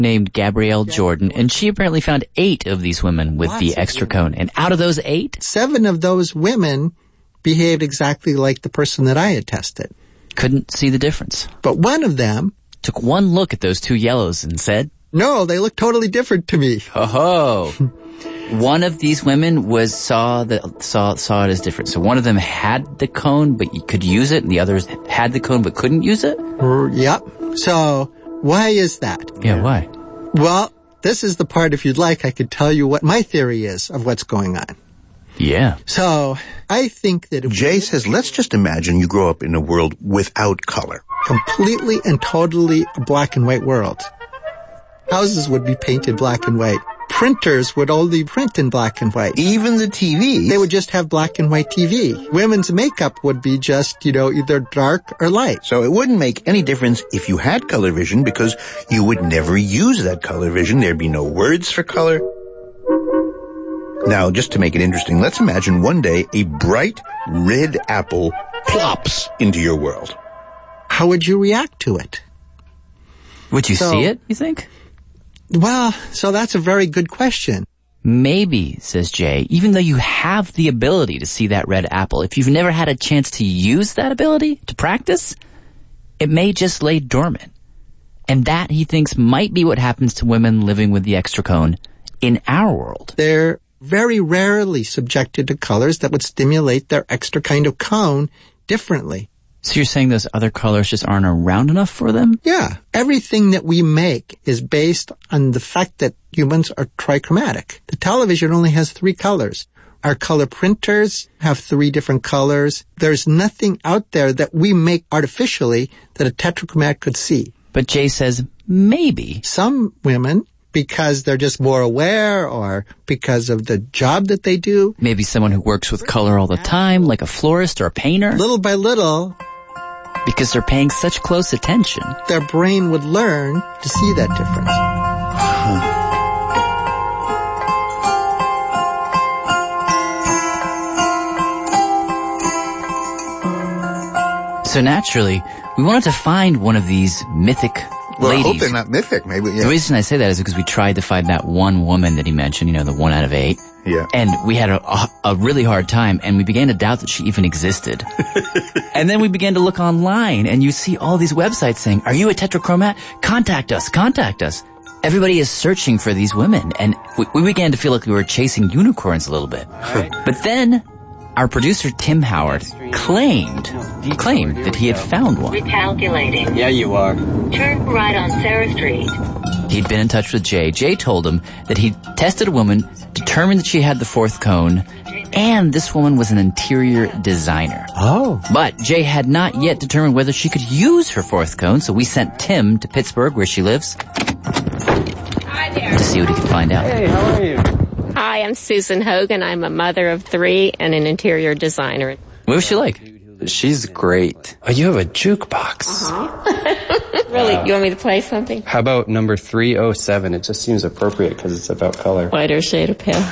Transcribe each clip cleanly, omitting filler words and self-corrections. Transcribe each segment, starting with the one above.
named Gabrielle Jordan, and she apparently found 8 of these women with the extra cone. And out of those 8, 7 of those women behaved exactly like the person that I had tested. Couldn't see the difference. But one of them took one look at those 2 yellows and said, "No, they look totally different to me." Oh, one of these women saw it as different. So one of them had the cone, but you could use it, and the others had the cone, but couldn't use it? Yep. So why is that? Yeah, why? Well, this is the part, if you'd like, I could tell you what my theory is of what's going on. Yeah. So I think that Jay says, let's just imagine you grow up in a world without color. Completely and totally a black and white world. Houses would be painted black and white. Printers would only print in black and white. Even the TV. They would just have black and white TV. Women's makeup would be just, either dark or light. So it wouldn't make any difference if you had color vision because you would never use that color vision. There'd be no words for color. Now, just to make it interesting, let's imagine one day a bright red apple plops into your world. How would you react to it? Would you see it, you think? Well, so that's a very good question. Maybe, says Jay, even though you have the ability to see that red apple, if you've never had a chance to use that ability, to practice, it may just lay dormant. And that, he thinks, might be what happens to women living with the extra cone in our world. They're very rarely subjected to colors that would stimulate their extra kind of cone differently. So you're saying those other colors just aren't around enough for them? Yeah. Everything that we make is based on the fact that humans are trichromatic. The television only has 3 colors. Our color printers have 3 different colors. There's nothing out there that we make artificially that a tetrachromat could see. But Jay says maybe. Some women, because they're just more aware or because of the job that they do. Maybe someone who works with color all the time, like a florist or a painter. Little by little, because they're paying such close attention, their brain would learn to see that difference. So naturally, we wanted to find one of these mythic ladies. I hope they're not mythic, maybe. Yeah. The reason I say that is because we tried to find that one woman that he mentioned, the 1 out of 8. Yeah. And we had a really hard time, and we began to doubt that she even existed. And then we began to look online, and you see all these websites saying, "Are you a tetrachromat? Contact us, contact us." Everybody is searching for these women, and we began to feel like we were chasing unicorns a little bit. But then our producer, Tim Howard, claimed that he had found one. Recalculating. Yeah, you are. Turn right on Sarah Street. He'd been in touch with Jay. Jay told him that he'd tested a woman, determined that she had the 4th cone, and this woman was an interior designer. Oh. But Jay had not yet determined whether she could use her 4th cone, so we sent Tim to Pittsburgh, where she lives, to see what he could find out. Hey, how are you? Hi, I'm Susan Hogan. I'm a mother of 3 and an interior designer. What was she like? She's great. Oh, you have a jukebox. Really? You want me to play something? How about number 307? It just seems appropriate because it's about color. Whiter shade of pale.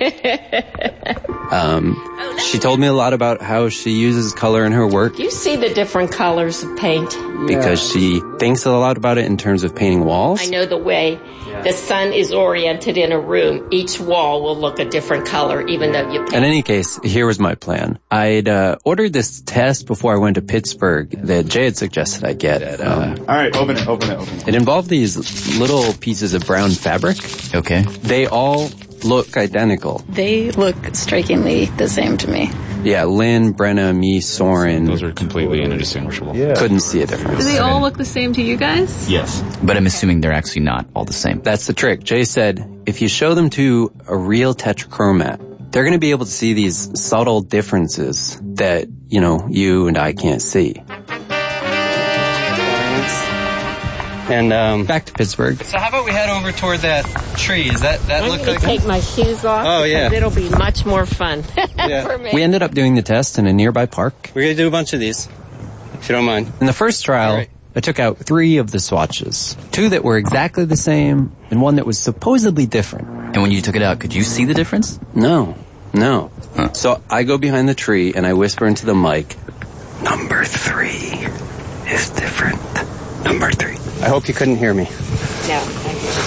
She told me a lot about how she uses color in her work. You see the different colors of paint? Because she thinks a lot about it in terms of painting walls. I know the way the sun is oriented in a room. Each wall will look a different color, even though you paint. In any case, here was my plan. I'd ordered this test before I went to Pittsburgh that Jay had suggested I get. All right, open it. It involved these little pieces of brown fabric. Okay. They all look identical. They look strikingly the same to me. Yeah, Lynn, Brenna, me, Soren. Those are completely indistinguishable. Yeah. Couldn't see a difference. Do they all look the same to you guys? Yes. But I'm assuming they're actually not all the same. That's the trick. Jay said, if you show them to a real tetrachromat, they're going to be able to see these subtle differences that, you and I can't see. And back to Pittsburgh. So how about we head over toward that tree? Does that look like... I'm going to take my shoes off. Oh, yeah. It'll be much more fun for me. We ended up doing the test in a nearby park. We're going to do a bunch of these, if you don't mind. In the first trial, I took out 3 of the swatches. 2 that were exactly the same, and 1 that was supposedly different. And when you took it out, could you see the difference? No. Huh. So I go behind the tree, and I whisper into the mic, "Number 3 is different. Number 3. I hope you couldn't hear me. No.